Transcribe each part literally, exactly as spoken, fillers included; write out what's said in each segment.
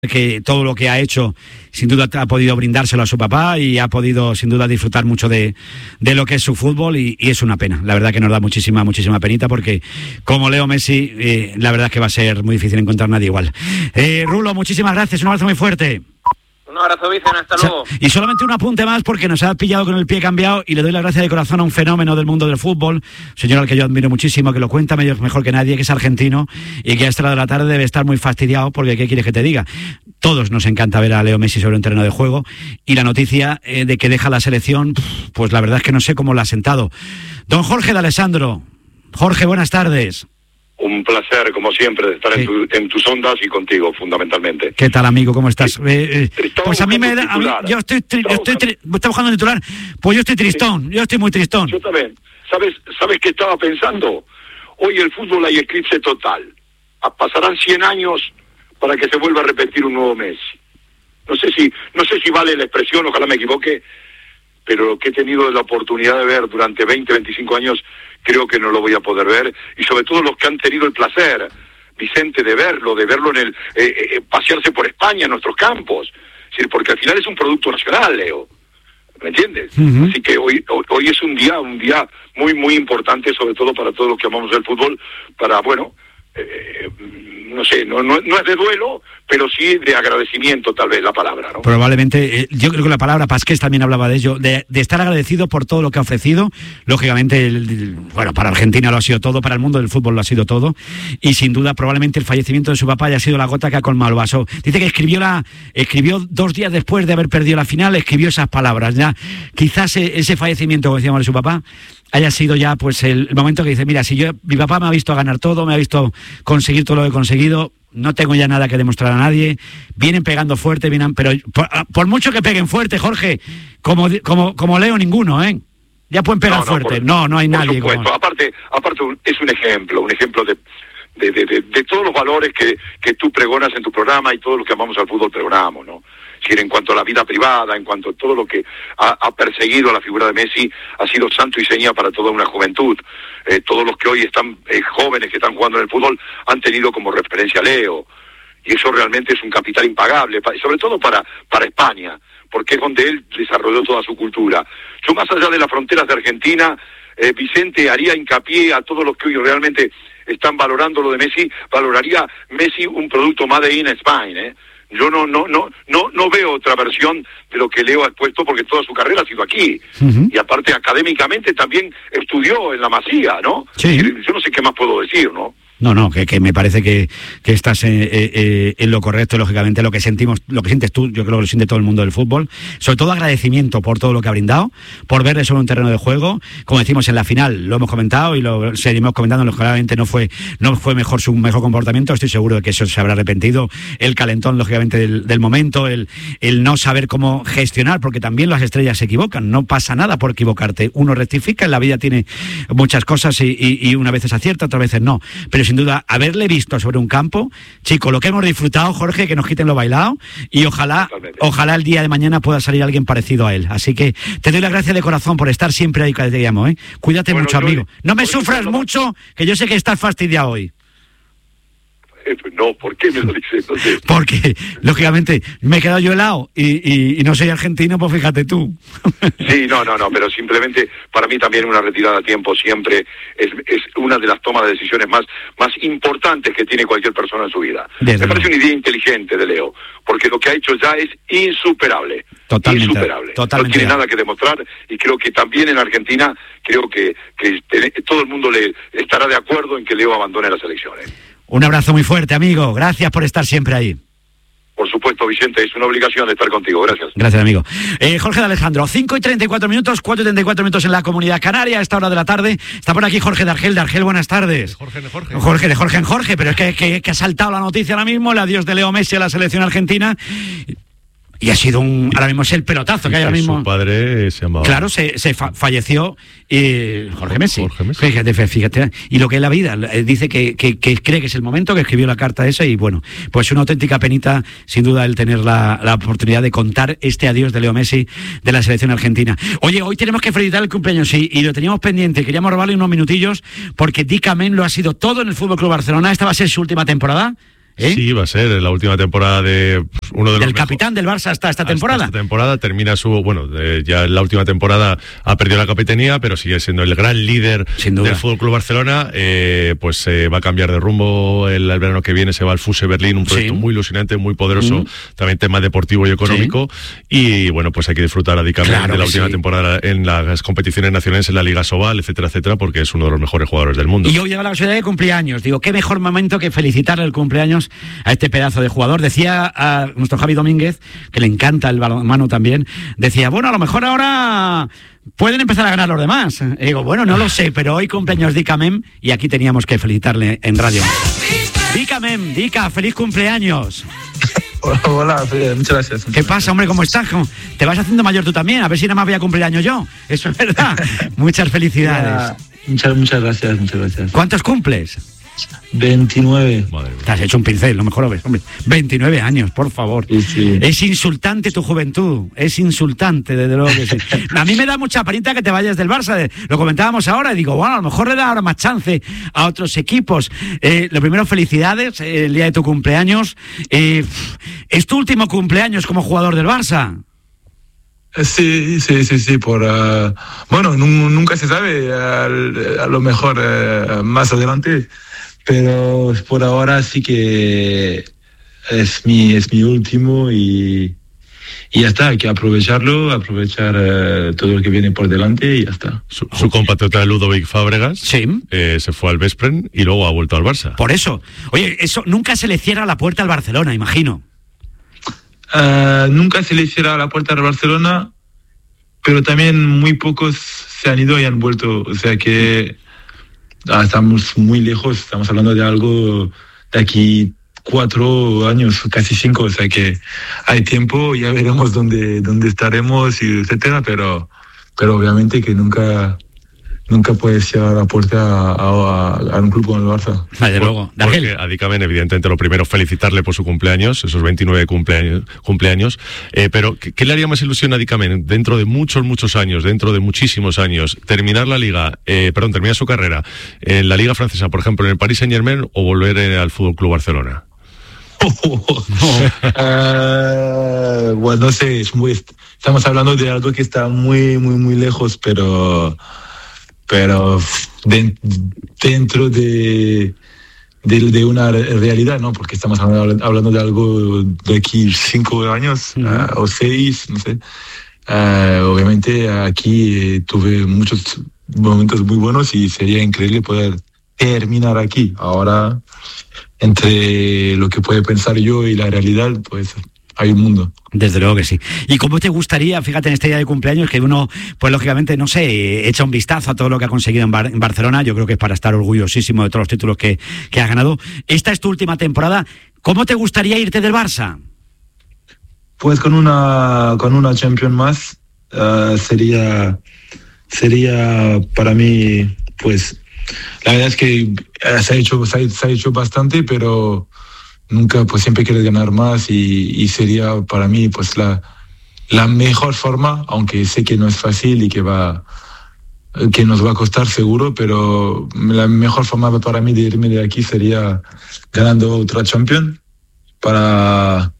que todo lo que ha hecho sin duda ha podido brindárselo a su papá y ha podido sin duda disfrutar mucho de, de lo que es su fútbol y, y es una pena, la verdad que nos da muchísima muchísima penita porque como Leo Messi eh, la verdad es que va a ser muy difícil encontrar nadie igual. eh, Rulo, muchísimas gracias, un abrazo muy fuerte. Un abrazo, Vicen, hasta luego. Y solamente un apunte más porque nos ha pillado con el pie cambiado y le doy la gracia de corazón a un fenómeno del mundo del fútbol, señor al que yo admiro muchísimo, que lo cuenta mejor que nadie, que es argentino y que a esta hora de la tarde debe estar muy fastidiado porque ¿qué quieres que te diga? Todos nos encanta ver a Leo Messi sobre un terreno de juego y la noticia eh, de que deja la selección, pues la verdad es que no sé cómo la ha sentado. Don Jorge D'Alessandro. Jorge, buenas tardes. Un placer, como siempre, de estar en, tu, en tus ondas y contigo, fundamentalmente. ¿Qué tal, amigo? ¿Cómo estás? Eh, eh, pues a mí me da... A mí, yo estoy... Tri, yo estoy tri, ¿Está buscando un titular? Pues yo estoy tristón. Sí. Yo estoy muy tristón. Yo también. ¿Sabes, ¿Sabes qué estaba pensando? Hoy el fútbol hay eclipse total. Pasarán cien años para que se vuelva a repetir un nuevo Messi. No sé si, no sé si vale la expresión, ojalá me equivoque, pero lo que he tenido la oportunidad de ver durante veinte, veinticinco años, creo que no lo voy a poder ver, y sobre todo los que han tenido el placer, Vicente, de verlo, de verlo en el eh, eh, pasearse por España, en nuestros campos, es decir, porque al final es un producto nacional, Leo, ¿me entiendes? Uh-huh. Así que hoy, hoy hoy es un día, un día muy, muy importante, sobre todo para todos los que amamos el fútbol, para, bueno, eh, no sé, no, no, no es de duelo, pero sí de agradecimiento, tal vez la palabra, ¿no? Probablemente, eh, yo creo que la palabra, Pasqués también hablaba de ello, de, de estar agradecido por todo lo que ha ofrecido. Lógicamente, el, el, bueno, para Argentina lo ha sido todo, para el mundo del fútbol lo ha sido todo, y sin duda probablemente el fallecimiento de su papá haya sido la gota que ha colmado el vaso. Dice que escribió la, escribió dos días después de haber perdido la final, escribió esas palabras. Ya, quizás ese fallecimiento, como decíamos, de su papá, haya sido ya pues el, el momento que dice, mira, si yo, mi papá me ha visto ganar todo, me ha visto conseguir todo lo que he conseguido, no tengo ya nada que demostrar a nadie, vienen pegando fuerte, vienen, pero por, por mucho que peguen fuerte, Jorge, como, como, como Leo ninguno, ¿eh? Ya pueden pegar no, no, fuerte, por, no, no hay por nadie. Supuesto. Como... Aparte, aparte es un ejemplo, un ejemplo de, de, de, de, de todos los valores que, que tú pregonas en tu programa y todos los que amamos al fútbol pregonamos, ¿no? Es decir, en cuanto a la vida privada, en cuanto a todo lo que ha, ha perseguido a la figura de Messi, ha sido santo y seña para toda una juventud. Eh, todos los que hoy están eh, jóvenes que están jugando en el fútbol han tenido como referencia a Leo. Y eso realmente es un capital impagable, sobre todo para, para España, porque es donde él desarrolló toda su cultura. Yo, más allá de las fronteras de Argentina, eh, Vicente, haría hincapié a todos los que hoy realmente están valorando lo de Messi, valoraría Messi un producto made in Spain, ¿eh? Yo no no no no no veo otra versión de lo que Leo ha expuesto porque toda su carrera ha sido aquí. Uh-huh. Y aparte académicamente también estudió en la Masía, ¿no? Sí. Yo no sé qué más puedo decir, ¿no? No, no, que, que me parece que, que estás eh, eh, en lo correcto, lógicamente, lo que sentimos, lo que sientes tú, yo creo que lo siente todo el mundo del fútbol. Sobre todo agradecimiento por todo lo que ha brindado, por verle sobre un terreno de juego. Como decimos en la final, lo hemos comentado y lo seguimos comentando, lógicamente no fue, no fue mejor su mejor comportamiento, estoy seguro de que eso se habrá arrepentido. El calentón, lógicamente, del, del momento, el, el no saber cómo gestionar, porque también las estrellas se equivocan, no pasa nada por equivocarte. Uno rectifica, en la vida tiene muchas cosas y, y, y una vez acierta, otras veces no. Pero sin duda, haberle visto sobre un campo, chico, lo que hemos disfrutado, Jorge, que nos quiten lo bailado, y ojalá, ojalá el día de mañana pueda salir alguien parecido a él. Así que te doy las gracias de corazón por estar siempre ahí que te llamo, ¿eh? Cuídate bueno, mucho, yo, amigo. No me sufras no, mucho, que yo sé que estás fastidiado hoy. No, ¿por qué me lo dices? No sé. Porque, lógicamente, me he quedado yo helado y, y, y no soy argentino, pues fíjate tú. Sí, no, no, no, pero simplemente para mí también una retirada a tiempo siempre es, es una de las tomas de decisiones más, más importantes que tiene cualquier persona en su vida. Desde me parece luego. Una idea inteligente de Leo, porque lo que ha hecho ya es insuperable. Totalmente. Insuperable. Totalmente. No tiene nada que demostrar y creo que también en Argentina, creo que, que todo el mundo le estará de acuerdo en que Leo abandone las elecciones. Un abrazo muy fuerte, amigo. Gracias por estar siempre ahí. Por supuesto, Vicente, es una obligación de estar contigo. Gracias. Gracias, amigo. Eh, Jorge D'Alessandro, cinco y treinta y cuatro minutos, cuatro y treinta y cuatro minutos en la Comunidad Canaria a esta hora de la tarde. Está por aquí Jorge de Argel. De Argel, buenas tardes. Jorge de Jorge. Jorge de Jorge en Jorge, pero es que, que, que ha saltado la noticia ahora mismo, el adiós de Leo Messi a la selección argentina. Y ha sido un, ahora mismo es el pelotazo que hay ahora mismo. Su padre se llamaba. Claro, se, se fa- falleció eh, Jorge Messi. Jorge Messi. Fíjate, fíjate. Y lo que es la vida, eh, dice que, que, que cree que es el momento, que escribió la carta esa y bueno, pues una auténtica penita, sin duda, el tener la, la oportunidad de contar este adiós de Leo Messi de la selección argentina. Oye, hoy tenemos que felicitar el cumpleaños y, y lo teníamos pendiente, queríamos robarle unos minutillos porque Dick Amen lo ha sido todo en el F C Barcelona. Esta va a ser su última temporada. ¿eh? Sí, va a ser la última temporada de uno de los del capitán del Barça hasta esta temporada. Esta temporada termina su, bueno, eh, ya en la última temporada ha perdido la capitanía, pero sigue siendo el gran líder del F C Barcelona. Eh, pues eh, va a cambiar de rumbo el, el verano que viene, se va al F U S Berlín, un proyecto sí. muy ilusionante, muy poderoso, mm. también tema deportivo y económico. Sí. Y bueno, pues hay que disfrutar radicalmente claro de la última sí. temporada en las competiciones nacionales, en la Liga Sobal, etcétera, etcétera, porque es uno de los mejores jugadores del mundo. Y hoy llega la posibilidad de cumpleaños. Digo, qué mejor momento que felicitarle el cumpleaños a este pedazo de jugador. Decía a nuestro Javi Domínguez, que le encanta el balonmano también, decía, bueno, a lo mejor ahora pueden empezar a ganar los demás. Y digo, bueno, no lo sé, pero hoy cumpleaños Dica Mem y aquí teníamos que felicitarle en radio. Dica Mem, Dica, feliz cumpleaños. Hola, hola, muchas gracias. ¿Qué pasa, hombre? ¿Cómo estás? Te vas haciendo mayor tú también, a ver si nada más voy a cumplir años yo. Eso es verdad. Muchas felicidades. Muchas, muchas gracias, muchas gracias. ¿Cuántos cumples? veintinueve. Madre mía. Te has hecho un pincel, lo mejor lo ves, hombre. veintinueve años, por favor. Sí, sí. Es insultante tu juventud, es insultante, desde luego que sí. A mí me da mucha parienta que te vayas del Barça, lo comentábamos ahora, y digo, bueno, a lo mejor le da ahora más chance a otros equipos. Eh, lo primero, felicidades, eh, el día de tu cumpleaños. Eh, ¿Es tu último cumpleaños como jugador del Barça? Sí, sí, sí, sí, por uh, bueno, nunca se sabe, uh, a lo mejor uh, más adelante, pero por ahora sí que es mi es mi último y, y ya está, hay que aprovecharlo, aprovechar uh, todo lo que viene por delante y ya está. Su, su compatriota Ludovic Fábregas sí. eh, se fue al Veszprém y luego ha vuelto al Barça. Por eso, oye, eso nunca se le cierra la puerta al Barcelona, imagino. Uh, nunca se le cierra la puerta al Barcelona, pero también muy pocos se han ido y han vuelto. O sea que ah, estamos muy lejos, estamos hablando de algo de aquí cuatro años, casi cinco. O sea que hay tiempo, ya veremos dónde, dónde estaremos, y etcétera, pero, pero obviamente que nunca... Nunca puedes cerrar la puerta a, a, a un club como el Barça. Desde luego. Porque a Dica Mem, evidentemente, lo primero, felicitarle por su cumpleaños, esos veintinueve cumpleaños. cumpleaños eh, pero, ¿qué, ¿qué le haría más ilusión a Dica Mem dentro de muchos, muchos años, dentro de muchísimos años, terminar la Liga, eh, perdón, terminar su carrera en la Liga Francesa, por ejemplo, en el Paris Saint-Germain, o volver eh, al F C Barcelona? Oh, oh, oh. uh, bueno, no sé, es muy, estamos hablando de algo que está muy, muy, muy lejos, pero... pero de, dentro de, de, de una realidad, ¿no? Porque estamos hablando, hablando de algo de aquí cinco años uh-huh. uh, o seis, no sé. Uh, obviamente aquí eh, tuve muchos momentos muy buenos y sería increíble poder terminar aquí. Ahora, entre lo que puede pensar yo y la realidad, pues... hay un mundo. Desde luego que sí. ¿Y cómo te gustaría, fíjate, en este día de cumpleaños, que uno, pues lógicamente, no sé, echa un vistazo a todo lo que ha conseguido en, Bar- en Barcelona? Yo creo que es para estar orgullosísimo de todos los títulos que, que ha ganado. Esta es tu última temporada. ¿Cómo te gustaría irte del Barça? Pues con una con una Champions más uh, sería sería para mí, pues la verdad es que se ha hecho se ha, se ha hecho bastante, pero nunca, pues siempre quieres ganar más y, y sería para mí pues la, la mejor forma, aunque sé que no es fácil y que va que nos va a costar seguro, pero la mejor forma para mí de irme de aquí sería ganando otra Champions para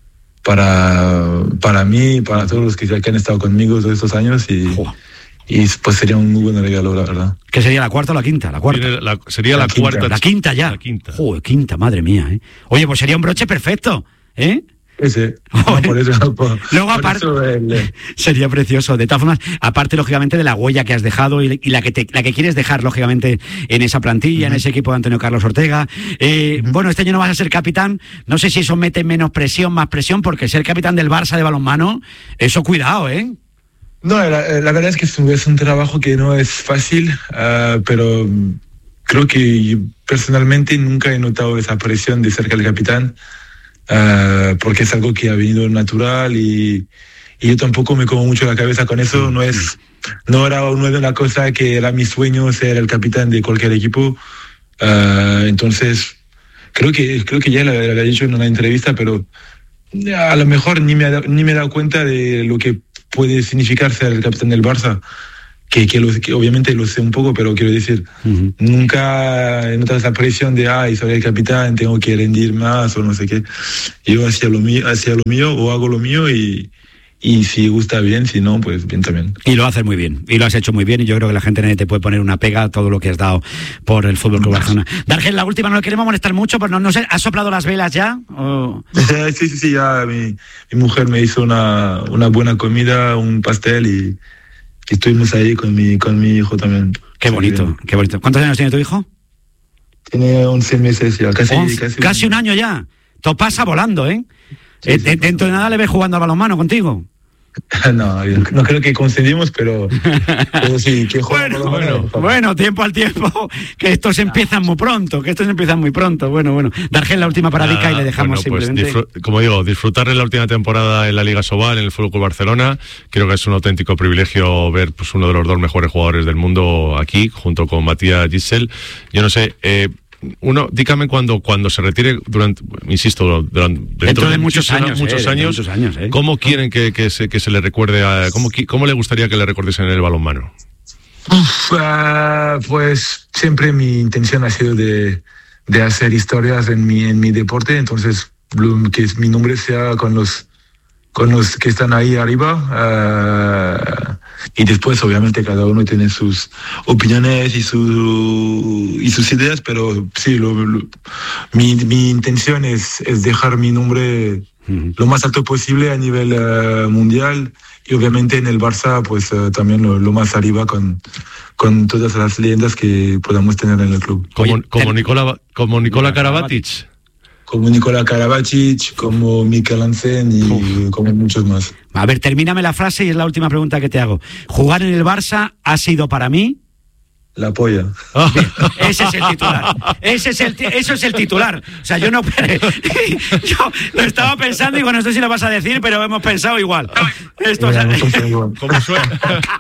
para para mí, para todos los que, que han estado conmigo todos estos años y oh. Y pues sería un muy buen regalo, la verdad. ¿Qué sería, la cuarta o la quinta? La cuarta. La, sería la, la cuarta. Quinta. La quinta ya. La quinta. Joder, quinta, madre mía, ¿eh? Oye, pues sería un broche perfecto, ¿eh? Ese. No, por eso, por, Luego, por aparte, eso el... sería precioso. De todas formas, aparte, lógicamente, de la huella que has dejado y, y la que te, la que quieres dejar, lógicamente, en esa plantilla, uh-huh. en ese equipo de Antonio Carlos Ortega. Eh, uh-huh. Bueno, este año no vas a ser capitán. No sé si eso mete menos presión, más presión, porque ser capitán del Barça de balonmano, eso cuidado, ¿eh? No, la, la verdad es que es un, es un trabajo que no es fácil, uh, pero creo que yo personalmente nunca he notado esa presión de ser el capitán, uh, porque es algo que ha venido natural y, y yo tampoco me como mucho la cabeza con eso. No es, no era, no era una cosa que era mi sueño ser el capitán de cualquier equipo. Uh, entonces, creo que, creo que ya lo había dicho en una entrevista, pero a lo mejor ni me, ni me he dado cuenta de lo que puede significar ser el capitán del Barça, que, que, lo, que obviamente lo sé un poco, pero quiero decir, uh-huh. nunca notas la presión de, ay, soy el capitán, tengo que rendir más o no sé qué. Yo hacía lo mío, hacía lo mío o hago lo mío y... Y si gusta bien, si no, pues bien también. Y lo haces muy bien, y lo has hecho muy bien, y yo creo que la gente nadie te puede poner una pega a todo lo que has dado por el Fútbol Club Barcelona. Dargel, la última, no le queremos molestar mucho, pero no, no sé, ¿has soplado las velas ya? ¿O? Sí, sí, sí, ya mi, mi mujer me hizo una, una buena comida, un pastel, y, y estuvimos ahí con mi, con mi hijo también. Qué bonito, bien. Qué bonito. ¿Cuántos años tiene tu hijo? Tiene once meses ya, casi, once, casi, casi un año ya. Todo pasa volando, ¿eh? Sí, eh sí, dentro de nada le ves jugando al balonmano contigo. No, no creo que concedimos, pero, pero sí, que bueno, bueno, bueno, tiempo al tiempo, que estos empiezan muy pronto, que estos empiezan muy pronto. Bueno, bueno, Dargel, la última paradica y le dejamos bueno, pues simplemente. Disfr- como digo, disfrutar de la última temporada en la Liga Sobal, en el Fútbol Club Barcelona. Creo que es un auténtico privilegio ver pues uno de los dos mejores jugadores del mundo aquí, junto con Matías Gisel. Yo no sé. Eh, Uno, dígame cuando cuando se retire, durante, insisto, durante, dentro, dentro de, de muchos años, muchos eh, años, muchos años eh. ¿cómo quieren que, que, se, que se le recuerde a, cómo, cómo le gustaría que le recordiesen en el balonmano? Uf, uh, pues siempre mi intención ha sido de, de hacer historias en mi en mi deporte, entonces lo, que mi nombre sea con los con los que están ahí arriba, uh, y después obviamente cada uno tiene sus opiniones y, su, y sus ideas, pero sí, lo, lo, mi, mi intención es, es dejar mi nombre uh-huh. lo más alto posible a nivel uh, mundial, y obviamente en el Barça pues uh, también lo, lo más arriba con, con todas las leyendas que podamos tener en el club. Como, como, Nicola, como Nicola Karabatic. Como Nicola Karabatic, como Mikel Hansen y Uf. como muchos más. A ver, termíname la frase y es la última pregunta que te hago. ¿Jugar en el Barça ha sido para mí? La polla. Bien, ese es el titular. Ese es el, eso es el titular. O sea, yo no... Yo lo estaba pensando y bueno, esto sí lo vas a decir, pero hemos pensado igual. Esto Mira, es... igual. ¿Cómo suena?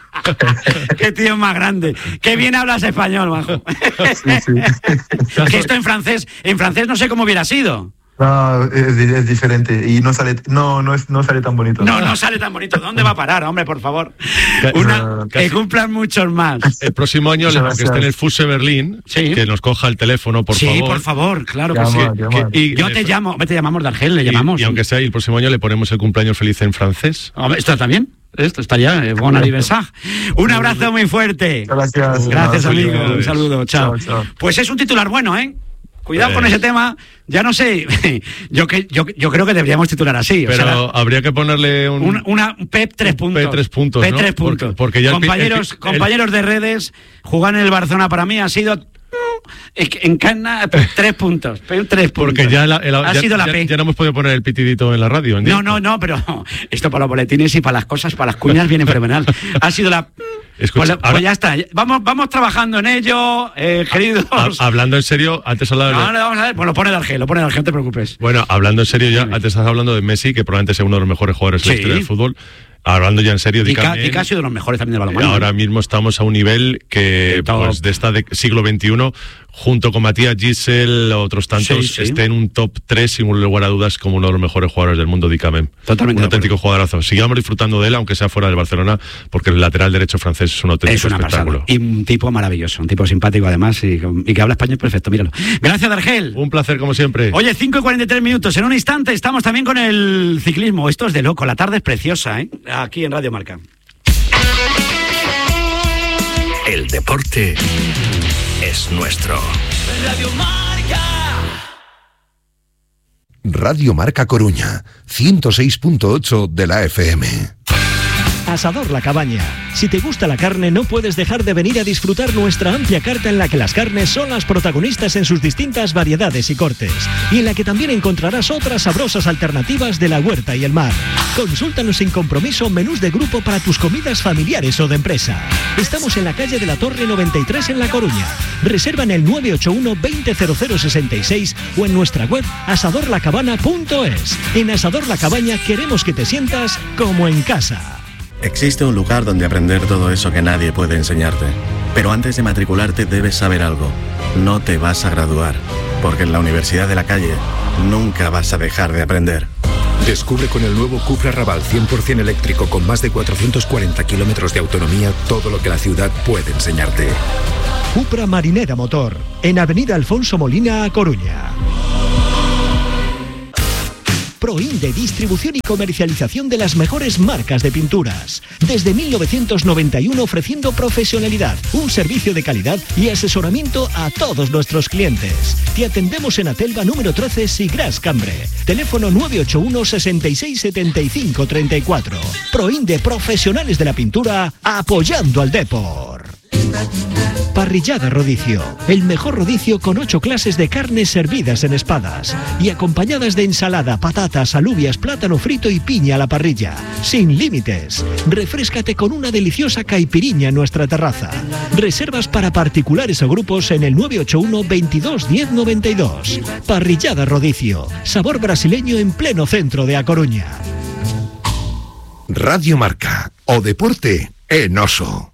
Qué tío más grande. Qué bien hablas español, majo. Sí, sí. Que esto en francés, en francés no sé cómo hubiera sido. No, es, es diferente y no sale, no, no, es, no sale tan bonito. No, no sale tan bonito. ¿Dónde va a parar, hombre, por favor? Una, que cumplan muchos más. El próximo año, que esté en el Fuse Berlín, ¿sí? Que nos coja el teléfono, por sí, favor. Sí, por favor, claro llama, que sí. Llama. Que, y yo te llamo, te llamamos Dargel, le llamamos. Y, y aunque sea, y el próximo año le ponemos el cumpleaños feliz en francés. ¿Esto está bien? Esto estaría, eh, bon aniversaire. Un abrazo muy fuerte. Gracias. Gracias, amigo. Un saludo. Chao. Chao, chao. Pues es un titular bueno, ¿eh? Cuidado eh. con ese tema, ya no sé, yo que yo, yo creo que deberíamos titular así. Pero o sea, habría que ponerle un... Una, una P E P tres puntos. P E P tres puntos, P E P ¿no? tres puntos. Porque, porque ya compañeros, el, el, compañeros el... de redes, jugar en el Barcelona para mí ha sido... En Cana, tres puntos. Tres puntos. Porque ya, la, el, ha ya, sido la ya, P. ya no hemos podido poner el pitidito en la radio. ¿En no, no, no, pero esto para los boletines y para las cosas, para las cuñas, viene fenomenal. Ha sido la... Escucha, pues, pues ya está. Vamos, vamos trabajando en ello, eh, queridos. A, hablando en serio, antes hablaba... No, no, vamos a ver. Bueno, pone Dargel, lo pone Dargel, no te preocupes. Bueno, hablando en serio ya, antes estás hablando de Messi, que probablemente sea uno de los mejores jugadores de la sí. historia del fútbol. Hablando ya en serio, Dica ha sido de los mejores también del balonmano. Ahora mismo estamos a un nivel que, pues, de esta de siglo veintiuno, junto con Matías Gisel, otros tantos, sí, sí. esté en un top tres, sin lugar a dudas, como uno de los mejores jugadores del mundo, Dicamem. Totalmente. Un auténtico jugadorazo. Sigamos disfrutando de él, aunque sea fuera del Barcelona, porque el lateral derecho francés es un auténtico es espectáculo. Pasada. Y un tipo maravilloso, un tipo simpático además, y, y que habla español perfecto, míralo. Gracias, Dargel. Un placer, como siempre. Oye, cinco y cuarenta y tres minutos. En un instante estamos también con el ciclismo. Esto es de loco. La tarde es preciosa, ¿eh? Aquí en Radio Marca. El deporte es nuestro. Radio Marca. Radio Marca Coruña, ciento seis punto ocho de la F M. Asador La Cabaña. Si te gusta la carne, no puedes dejar de venir a disfrutar nuestra amplia carta en la que las carnes son las protagonistas en sus distintas variedades y cortes, y en la que también encontrarás otras sabrosas alternativas de la huerta y el mar. Consúltanos sin compromiso menús de grupo para tus comidas familiares o de empresa. Estamos en la calle de la Torre noventa y tres en La Coruña. Reserva en el nueve ocho uno, veinte cero cero sesenta y seis o en nuestra web asador la cabana punto es. En Asador La Cabaña queremos que te sientas como en casa. Existe un lugar donde aprender todo eso que nadie puede enseñarte. Pero antes de matricularte debes saber algo. No te vas a graduar, porque en la Universidad de la Calle nunca vas a dejar de aprender. Descubre con el nuevo Cupra Raval cien por ciento eléctrico con más de cuatrocientos cuarenta kilómetros de autonomía todo lo que la ciudad puede enseñarte. Cupra Marinera Motor, en Avenida Alfonso Molina, A Coruña. Proinde, distribución y comercialización de las mejores marcas de pinturas. Desde mil novecientos noventa y uno ofreciendo profesionalidad, un servicio de calidad y asesoramiento a todos nuestros clientes. Te atendemos en Atelva número trece, Sigras Cambre. Teléfono nueve ocho uno, sesenta y seis, setenta y cinco, treinta y cuatro. Proinde, profesionales de la pintura, apoyando al Depor. Parrillada Rodicio, el mejor rodicio con ocho clases de carnes servidas en espadas y acompañadas de ensalada, patatas, alubias, plátano frito y piña a la parrilla, sin límites. Refréscate con una deliciosa caipiriña en nuestra terraza. Reservas para particulares o grupos en el nueve ocho uno, veintidós, diez, noventa y dos. Parrillada Rodicio, sabor brasileño en pleno centro de A Coruña. Radio Marca, o deporte en Oso.